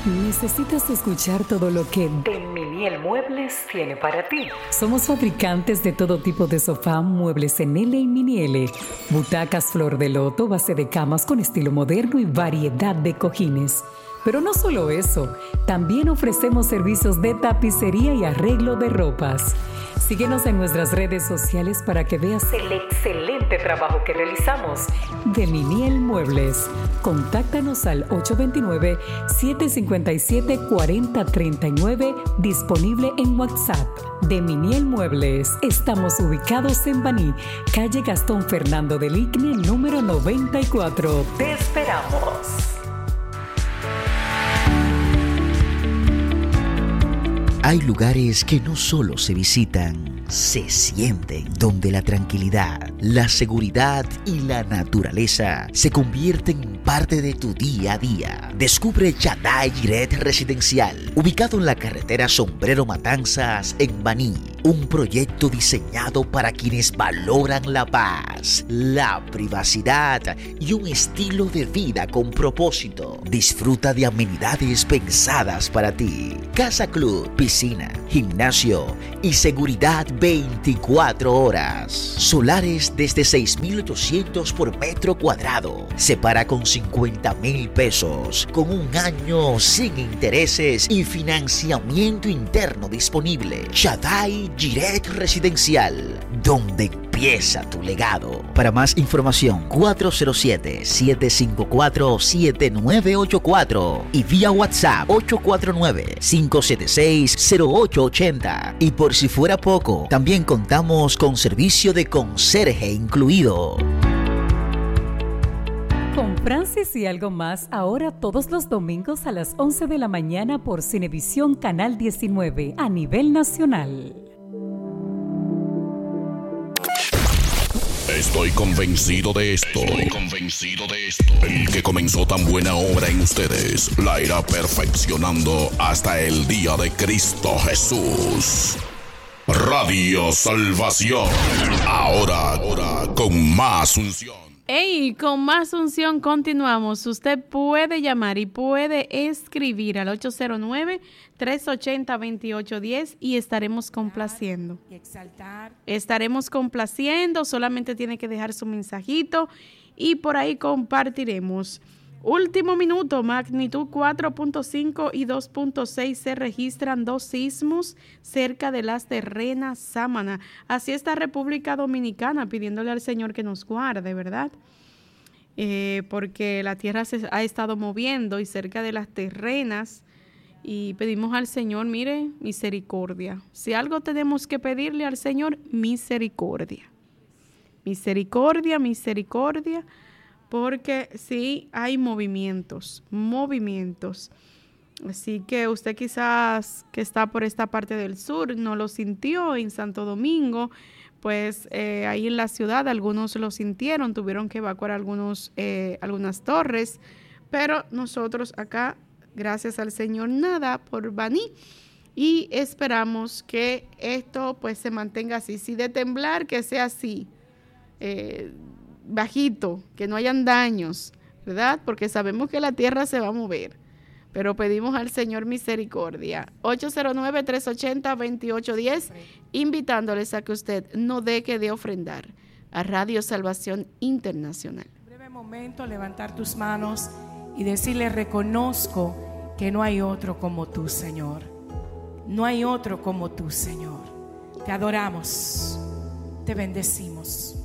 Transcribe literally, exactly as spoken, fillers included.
¿Necesitas escuchar todo lo que Deminiel Muebles tiene para ti? Somos fabricantes de todo tipo de sofá, muebles en L y mini L, butacas flor de loto, base de camas con estilo moderno y variedad de cojines. Pero no solo eso, también ofrecemos servicios de tapicería y arreglo de ropas. Síguenos en nuestras redes sociales para que veas el excelente trabajo que realizamos. Deminiel Muebles. Contáctanos al ocho dos nueve, siete cinco siete, cuatro cero tres nueve, disponible en WhatsApp. Deminiel Muebles. Estamos ubicados en Baní, calle Gastón Fernando del Igne, número noventa y cuatro. Te esperamos. Hay lugares que no solo se visitan, se sienten, donde la tranquilidad, la seguridad y la naturaleza se convierten en parte de tu día a día. Descubre Shaddai Jiret Residencial, ubicado en la carretera Sombrero Matanzas en Baní. Un proyecto diseñado para quienes valoran la paz, la privacidad y un estilo de vida con propósito. Disfruta de amenidades pensadas para ti. Casa Club, piscina, gimnasio y seguridad veinticuatro horas. Solares desde seis mil ochocientos por metro cuadrado. Separa con cincuenta mil pesos, con un año sin intereses y financiamiento interno disponible. Shaddai Jiret Residencial, donde empieza tu legado. Para más información, cuatro cero siete, siete cinco cuatro, siete nueve ocho cuatro y vía WhatsApp ocho cuatro nueve, cinco siete seis, cero ocho ocho cero. Y por si fuera poco, también contamos con servicio de conserje incluido. Con Francis y algo más, ahora todos los domingos a las once de la mañana por Cinevisión Canal diecinueve a nivel nacional. Estoy convencido de esto. Estoy convencido de esto. El que comenzó tan buena obra en ustedes la irá perfeccionando hasta el día de Cristo Jesús. Radio Salvación. Ahora, ahora con más unción. Hey, con más unción continuamos. Usted puede llamar y puede escribir al ocho cero nueve, tres ocho cero, dos ocho uno cero y estaremos complaciendo. Y exaltar. Estaremos complaciendo, solamente tiene que dejar su mensajito y por ahí compartiremos. Último minuto, magnitud cuatro punto cinco y dos punto seis se registran dos sismos cerca de Las Terrenas, Sámana. Así está República Dominicana pidiéndole al Señor que nos guarde, ¿verdad? Eh, porque la tierra se ha estado moviendo y cerca de Las Terrenas y pedimos al Señor, mire, misericordia. Si algo tenemos que pedirle al Señor, misericordia. Misericordia, misericordia. Porque sí hay movimientos, movimientos. Así que usted quizás que está por esta parte del sur no lo sintió en Santo Domingo, pues eh, ahí en la ciudad algunos lo sintieron, tuvieron que evacuar algunos, eh, algunas torres, pero nosotros acá, gracias al Señor, nada por Baní y esperamos que esto pues se mantenga así. Si de temblar, que sea así. Eh, bajito, que no hayan daños, ¿verdad? Porque sabemos que la tierra se va a mover, pero pedimos al Señor misericordia. ocho cero nueve, tres ocho cero, dos ocho uno cero, invitándoles a que usted no deje de ofrendar a Radio Salvación Internacional. En breve momento, levantar tus manos y decirle: reconozco que no hay otro como tú, Señor. No hay otro como tú, Señor. Te adoramos, te bendecimos.